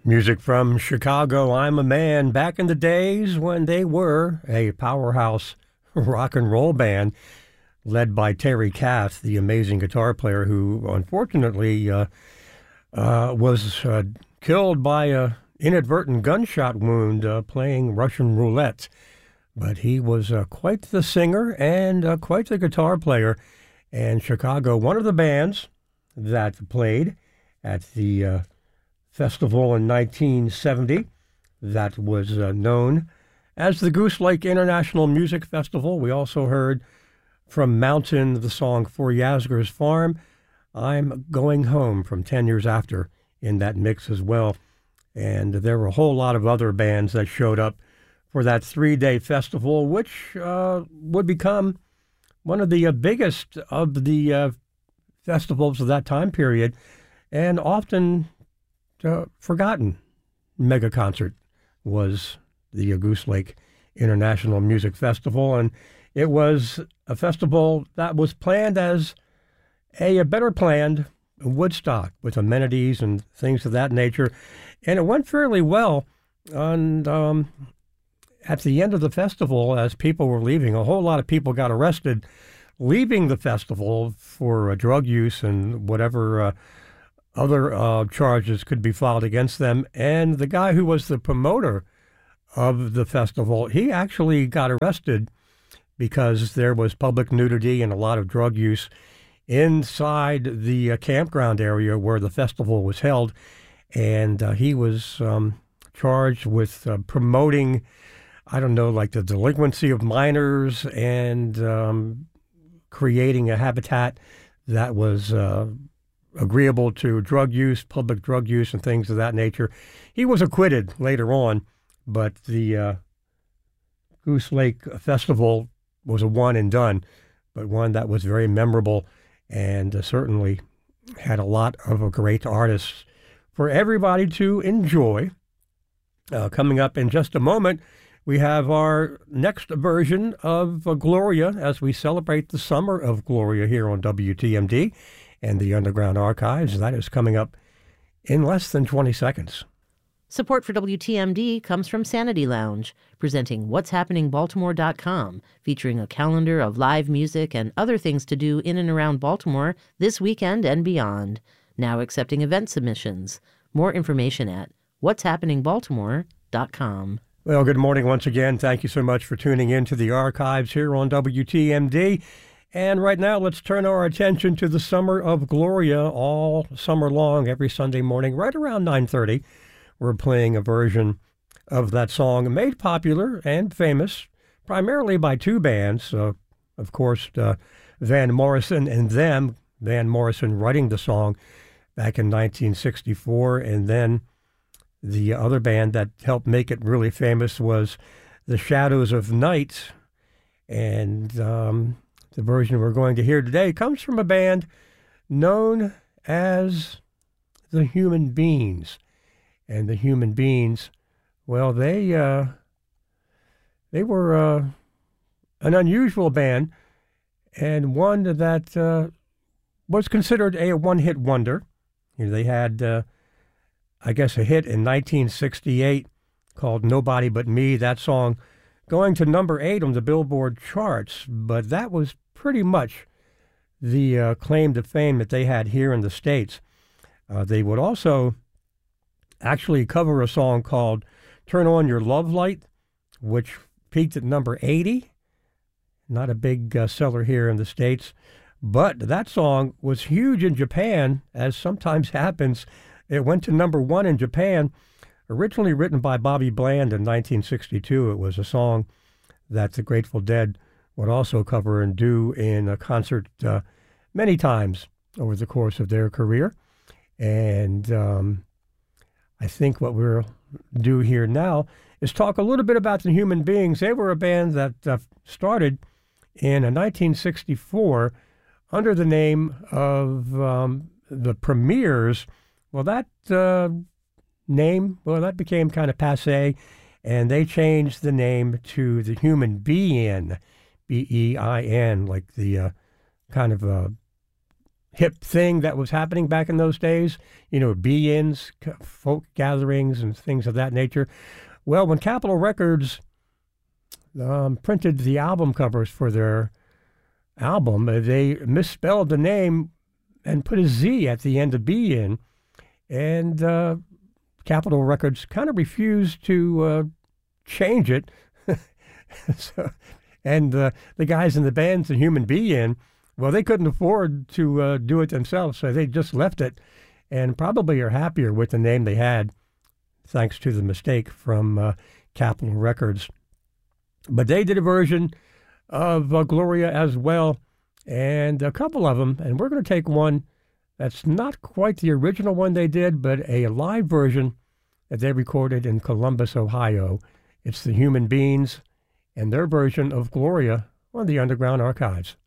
Music from Chicago, I'm a Man, back in the days when they were a powerhouse rock and roll band led by Terry Kath, the amazing guitar player who unfortunately was killed by a inadvertent gunshot wound playing Russian roulette. But he was quite the singer and quite the guitar player. And Chicago, one of the bands that played at the festival in 1970 that was known as the Goose Lake International Music Festival. We also heard from Mountain the song For Yasgur's Farm. I'm Going Home from 10 Years After in that mix as well. And there were a whole lot of other bands that showed up for that 3-day festival, which would become one of the biggest of the festivals of that time period, and often forgotten mega concert was the Goose Lake International Music Festival. And it was a festival that was planned as a better planned Woodstock with amenities and things of that nature. And it went fairly well. And at the end of the festival, as people were leaving, a whole lot of people got arrested leaving the festival for drug use and whatever other charges could be filed against them. And the guy who was the promoter of the festival, he actually got arrested because there was public nudity and a lot of drug use inside the campground area where the festival was held. And he was charged with promoting, I don't know, like the delinquency of minors and creating a habitat that was agreeable to drug use, public drug use, and things of that nature. He was acquitted later on, but the Goose Lake Festival was a one and done, but one that was very memorable and certainly had a lot of great artists for everybody to enjoy. Coming up in just a moment, we have our next version of Gloria as we celebrate the summer of Gloria here on WTMD and the Underground Archives. That is coming up in less than 20 seconds. Support for WTMD comes from Sanity Lounge, presenting what'shappeningbaltimore.com, featuring a calendar of live music and other things to do in and around Baltimore this weekend and beyond. Now accepting event submissions. More information at what'shappeningbaltimore.com. Well, good morning once again. Thank you so much for tuning in to the archives here on WTMD. And right now, let's turn our attention to the summer of Gloria all summer long, every Sunday morning, right around 9:30. We're playing a version of that song made popular and famous primarily by two bands. Of course, Van Morrison and them. Van Morrison writing the song back in 1964, and then the other band that helped make it really famous was The Shadows of Night. And the version we're going to hear today comes from a band known as the Human Beings. And the Human Beings, well, they were an unusual band and one that was considered a one-hit wonder. You know, they had, I guess, a hit in 1968 called Nobody But Me. That song going to number 8 on the Billboard charts, but that was pretty much the claim to fame that they had here in the States. They would also actually cover a song called Turn On Your Love Light, which peaked at number 80. Not a big seller here in the States, but that song was huge in Japan, as sometimes happens. It went to number 1 in Japan. Originally written by Bobby Bland in 1962, it was a song that the Grateful Dead would also cover and do in a concert many times over the course of their career. And I think what we'll do here now is talk a little bit about the Human Beings. They were a band that started in 1964 under the name of the Premiers. Well, that name, that became kind of passé, and they changed the name to the Human Being, B-E-I-N, like the kind of hip thing that was happening back in those days, be-ins, folk gatherings, and things of that nature. Well, when Capitol Records printed the album covers for their album, they misspelled the name and put a Z at the end of be-in, and Capitol Records kind of refused to change it. And the guys in the bands and Human Be-In, well, they couldn't afford to do it themselves, so they just left it and probably are happier with the name they had, thanks to the mistake from Capitol Records. But they did a version of Gloria as well, and a couple of them, and we're going to take one that's not quite the original one they did, but a live version that they recorded in Columbus, Ohio. It's the Human Beings and their version of Gloria on the Underground Archives.